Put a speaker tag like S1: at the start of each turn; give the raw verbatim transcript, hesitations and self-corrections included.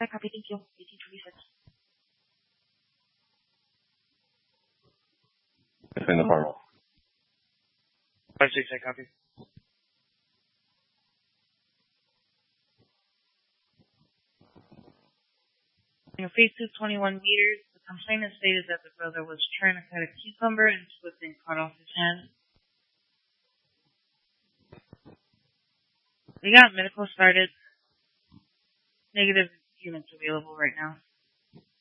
S1: I copy. Thank you. eighteen twenty-six.
S2: Between the farm.
S3: five six, I copy.
S1: You know, phase two, twenty-one meters. The complainant stated that the brother was trying to cut a cucumber and slipped and cut off his hand. We got medical started. Negative units available right now.